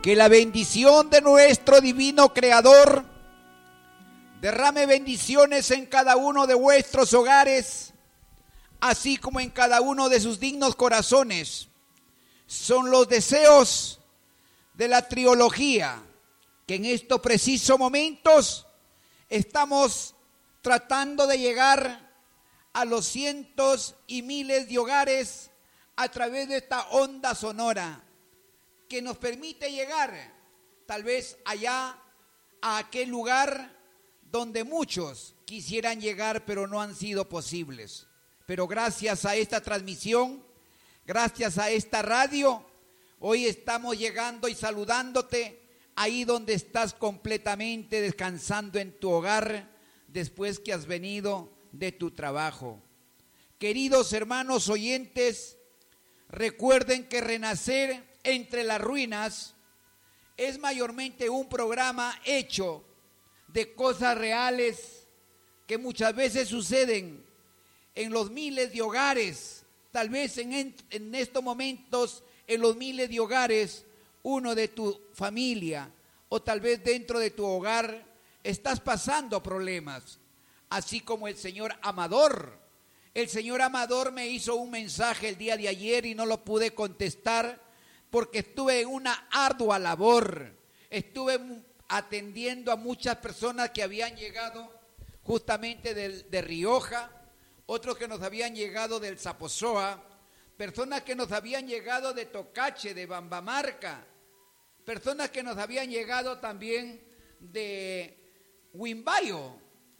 Que la bendición de nuestro divino Creador derrame bendiciones en cada uno de vuestros hogares, así como en cada uno de sus dignos corazones. Son los deseos de la trilogía que en estos precisos momentos estamos tratando de llegar a los cientos y miles de hogares a través de esta onda sonora que nos permite llegar tal vez allá a aquel lugar donde muchos quisieran llegar pero no han sido posibles. Pero gracias a esta transmisión, gracias a esta radio, hoy estamos llegando y saludándote ahí donde estás completamente descansando en tu hogar después que has venido de tu trabajo. Queridos hermanos oyentes, recuerden que Renacer entre las ruinas es mayormente un programa hecho de cosas reales que muchas veces suceden en los miles de hogares. Tal vez en estos momentos, en los miles de hogares, uno de tu familia o tal vez dentro de tu hogar estás pasando problemas, así como el señor Amador. El señor Amador me hizo un mensaje el día de ayer y no lo pude contestar porque estuve en una ardua labor. Estuve atendiendo a muchas personas que habían llegado justamente de Rioja, otros que nos habían llegado del Zaposoa, personas que nos habían llegado de Tocache, de Bambamarca, personas que nos habían llegado también de Huimbayo,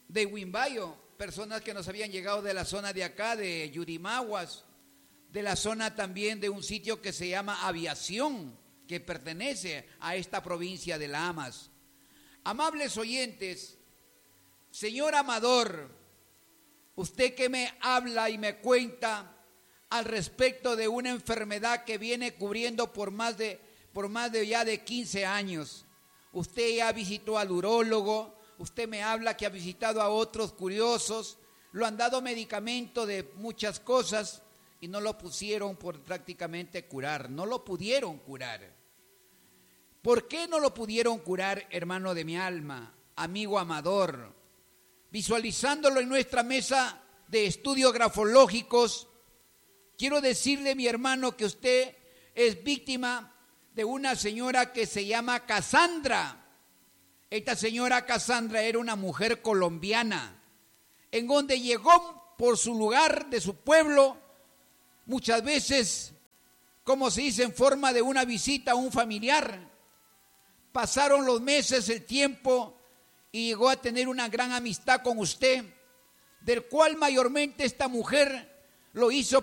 personas que nos habían llegado de la zona de acá, de Yurimaguas, de la zona también de un sitio que se llama Aviación, que pertenece a esta provincia de Lamas. Amables oyentes, señor Amador, usted que me habla y me cuenta al respecto de una enfermedad que viene cubriendo por más de ya de 15 años. Usted ya visitó al urólogo, usted me habla que ha visitado a otros curiosos, lo han dado medicamento de muchas cosas y no lo pusieron por prácticamente curar, no lo pudieron curar. ¿Por qué no lo pudieron curar, hermano de mi alma, amigo Amador? Visualizándolo en nuestra mesa de estudios grafológicos, quiero decirle, mi hermano, que usted es víctima de una señora que se llama Cassandra. Esta señora Cassandra era una mujer colombiana, en donde llegó por su lugar de su pueblo, muchas veces, como se dice, en forma de una visita a un familiar. Pasaron los meses, el tiempo, y llegó a tener una gran amistad con usted, del cual mayormente esta mujer lo hizo